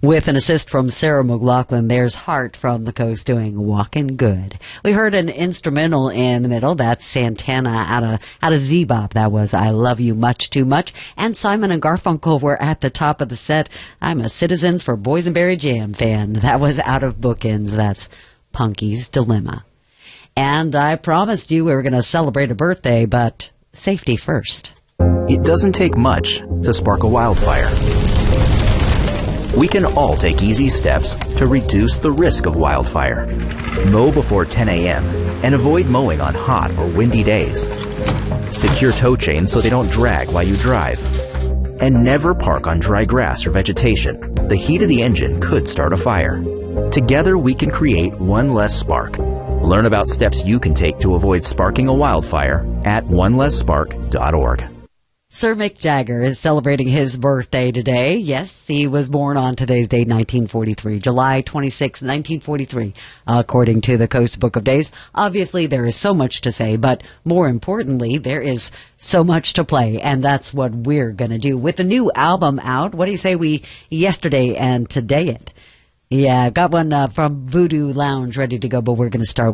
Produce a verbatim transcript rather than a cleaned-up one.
With an assist from Sarah McLaughlin, there's Heart from the Coast doing Walkin' Good. We heard an instrumental in the middle. That's Santana out of, out of Z-Bop. That was I Love You Much Too Much. And Simon and Garfunkel were at the top of the set. I'm a Citizens for Boysenberry Jam fan. That was out of Bookends. That's Punky's Dilemma. And I promised you we were going to celebrate a birthday, but safety first. It doesn't take much to spark a wildfire. We can all take easy steps to reduce the risk of wildfire. Mow before ten a.m. and avoid mowing on hot or windy days. Secure tow chains so they don't drag while you drive. And never park on dry grass or vegetation. The heat of the engine could start a fire. Together we can create one less spark. Learn about steps you can take to avoid sparking a wildfire at one less spark dot org. Sir Mick Jagger is celebrating his birthday today. Yes, he was born on today's date, nineteen forty-three, July twenty-sixth, nineteen forty-three, according to the Coast Book of Days. Obviously, there is so much to say, but more importantly, there is so much to play, and that's what we're going to do. With the new album out, what do you say we yesterday and today it? Yeah, got one uh, from Voodoo Lounge ready to go, but we're going to start